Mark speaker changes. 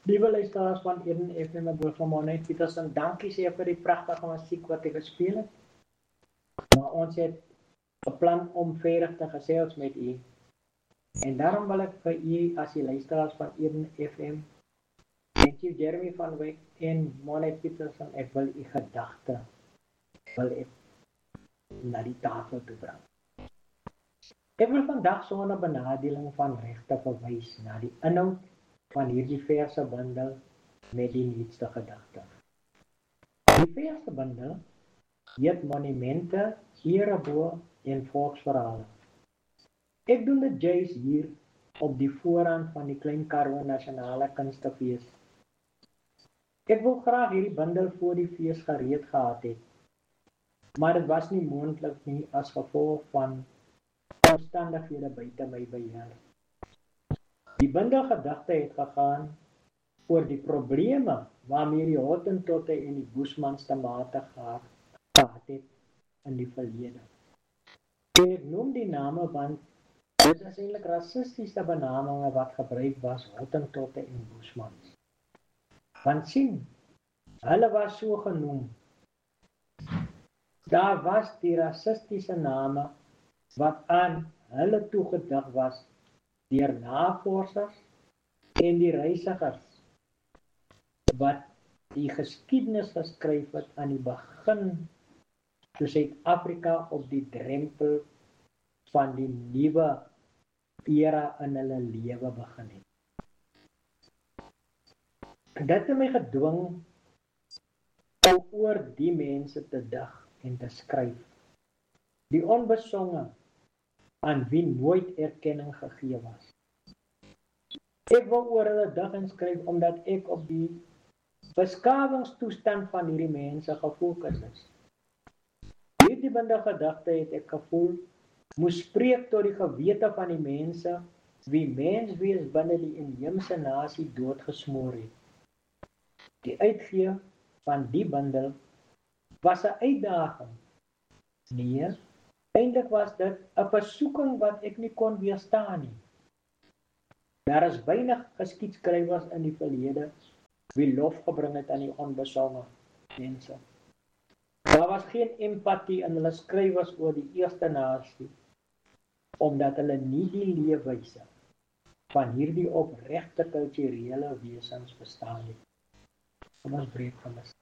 Speaker 1: Liewe luisteraars van Eden FM, ek wil van Monet Petersen dankie sê vir die pragtige musiek wat hy gespeel het. Maar ons het 'n plan om verder te gesels met u. En daarom wil ek vir u as die luisteraars van Eden FM, thank you Jeremy van Wyk en Monet Petersen, ek wil u gedagte na die tafel toe bring. Ek wil vandag sonder benadeling van regte verwys na die inhoud van hierdie verse bundel met die nuutste gedagte. Die verse bundel heet Monumente, Erebo en Volksverhale. Ek doen dit juis hier op die voorrand van die Klein Karoo Nasionale Kunstefees. Ek wil graag hierdie bundel voor die fees gereed gehad het, maar dit was nie moontlik nie as gevolg van omstandighede buite my beheer. Die bundelgedagte het gegaan oor die probleme waarmee die Hottentotte en die Boesmans te mate gehad het in die verlede. Ek noem die name want dit is eintlik rassistiese benamings wat gebruik was, Hottentotte en Boesmans. Want sien, hulle was so genoem. Daar was die rassistiese name wat aan hulle toegedig was deur navorsers en die reisigers wat die geskiedenis geskryf het aan die begin toe Suid-Afrika op die drempel van die nuwe era in hulle lewe begin het. Dit het my gedwing om oor die mense te dig en te skryf. Die onbesonge aan wie nooit erkenning gegee was. Ek wil oor hulle dig en skryf omdat ek op die beskawingstoestand van hierdie mense gefokus is. Hierdie bundelgedagte het ek gevoel moes spreek tot die gewete van die mense wie menswees binne die inheemse nasie doodgesmoor het. Die uitgee van die bundel was 'n uitdaging. Nee, eintlik was dit 'n versoeking wat ek nie kon weerstaan nie. Daar is weinig geskiedskrywers in die verlede wie lof gebring het aan die onbesonge mense. Daar was geen empatie in hulle skrywers oor die eerste nasie, omdat hulle nie die leefwyse van hierdie opregte kulturele wesens verstaan het. Kom ons breek van